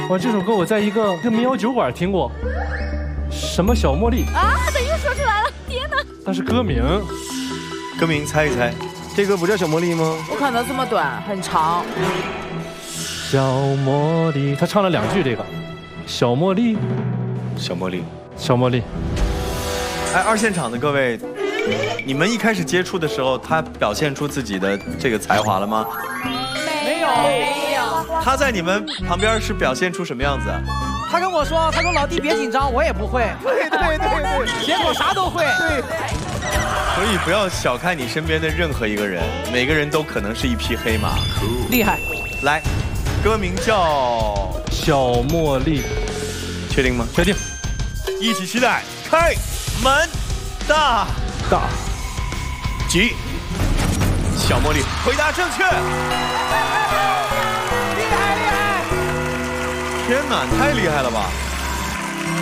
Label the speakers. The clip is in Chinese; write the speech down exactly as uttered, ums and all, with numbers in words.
Speaker 1: 哇，这首歌我在一个一个民谣酒馆听过，什么小茉莉
Speaker 2: 啊？他又说出来了，天哪！
Speaker 1: 但是歌名，
Speaker 3: 歌名猜一猜，这歌不叫小茉莉吗？
Speaker 4: 不可能这么短，很长。
Speaker 1: 小茉莉，他唱了两句这个，小茉莉，
Speaker 3: 小茉莉，
Speaker 1: 小茉莉。
Speaker 3: 哎，二现场的各位，你们一开始接触的时候，他表现出自己的这个才华了吗？
Speaker 4: 没有，没有。
Speaker 3: 他在你们旁边是表现出什么样子啊？
Speaker 5: 他跟我说，他说老弟别紧张，我也不会。
Speaker 3: 对对对对，
Speaker 5: 结果啥都会。
Speaker 3: 对。所以不要小看你身边的任何一个人，每个人都可能是一匹黑马。
Speaker 5: 厉害。
Speaker 3: 来，歌名叫
Speaker 1: 《小茉莉》，
Speaker 3: 确定吗？
Speaker 1: 确定。
Speaker 3: 一起期待，开门大
Speaker 1: 大
Speaker 3: 吉。小茉莉回答正确。
Speaker 5: 厉害厉害！
Speaker 3: 天哪，太厉害了吧！